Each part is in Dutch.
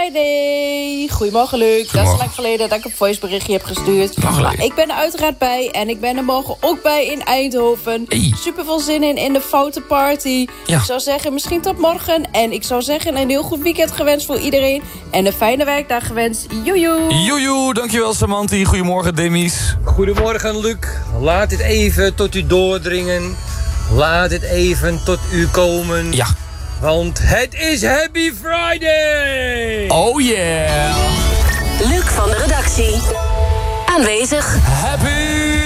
Friday. Goedemorgen, Luc. Dat is lang geleden dat ik een voiceberichtje heb gestuurd. Maar ik ben er uiteraard bij. En ik ben er morgen ook bij in Eindhoven. Hey. Super veel zin in de Foute Party. Ja. Ik zou zeggen, misschien tot morgen. En ik zou zeggen, een heel goed weekend gewenst voor iedereen. En een fijne werkdag gewenst. Joejoe. Joejoe, dankjewel Samanti. Goedemorgen Demis. Goedemorgen Luc. Laat het even tot u doordringen. Laat het even tot u komen. Ja. Want het is Happy Friday! Oh yeah! Luc van de redactie. Aanwezig. Happy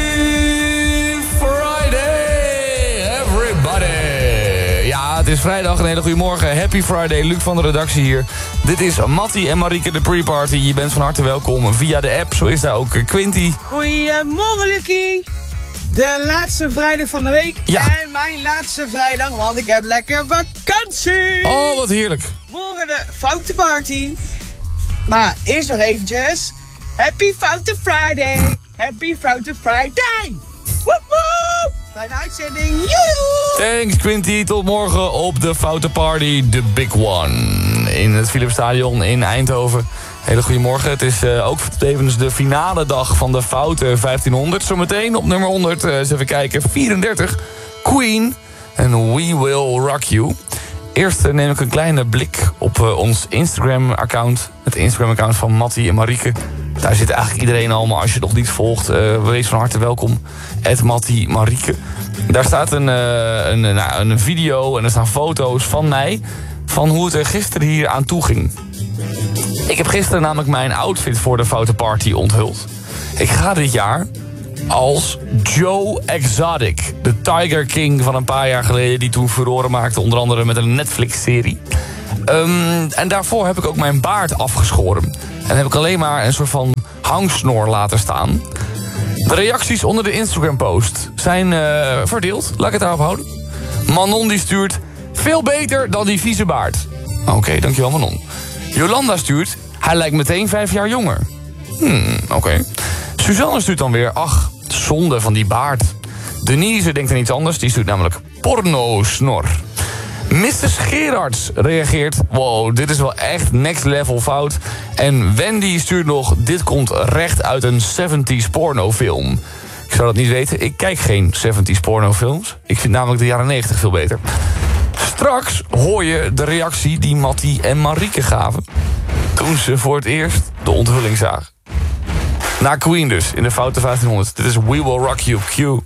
Friday, everybody! Ja, het is vrijdag, een hele goede morgen. Happy Friday, Luc van de redactie hier. Dit is Mattie en Marieke, de pre-party. Je bent van harte welkom via de app. Zo is daar ook Quinty. Goedemorgen, Lucie. De laatste vrijdag van de week. Ja. En mijn laatste vrijdag, want ik heb lekker vakantie. Oh, wat heerlijk. Morgen de Foute Party. Maar eerst nog eventjes. Happy Foute Friday. Happy Foute Friday. Woep woep. Fijne uitzending. Joejoe. Thanks Quinty, tot morgen op de Foute Party, de big one. In het Philipsstadion in Eindhoven. Hele goede morgen. Het is ook tevens de finale dag van de Foute 1500. Zometeen op nummer 100, eens even kijken, 34. Queen en We Will Rock You. Eerst neem ik een kleine blik op ons Instagram-account. Het Instagram-account van Mattie en Marieke. Daar zit eigenlijk iedereen al, maar als je het nog niet volgt, wees van harte welkom. @Mattie Marieke. Daar staat een video en er staan foto's van mij van hoe het er gisteren hier aan toe ging. Ik heb gisteren namelijk mijn outfit voor de Foute Party onthuld. Ik ga dit jaar als Joe Exotic. De Tiger King van een paar jaar geleden, die toen furoren maakte, onder andere met een Netflix-serie. En daarvoor heb ik ook mijn baard afgeschoren. En heb ik alleen maar een soort van hangsnor laten staan. De reacties onder de Instagram-post zijn verdeeld. Laat ik het daarop houden. Manon die stuurt: veel beter dan die vieze baard. Oké, dankjewel Manon. Jolanda stuurt: hij lijkt meteen 5 jaar jonger. Oké. Suzanne stuurt dan weer: ach, zonde van die baard. Denise denkt aan iets anders. Die stuurt namelijk porno-snor. Mrs. Gerards reageert: wow, dit is wel echt next level fout. En Wendy stuurt nog: dit komt recht uit een 70s pornofilm. Ik zou dat niet weten. Ik kijk geen 70s pornofilms. Ik vind namelijk de jaren 90 veel beter. Straks hoor je de reactie die Mattie en Marieke gaven toen ze voor het eerst de onthulling zagen. Na Queen dus, in de Foute 1500. Dit is We Will Rock You, Q.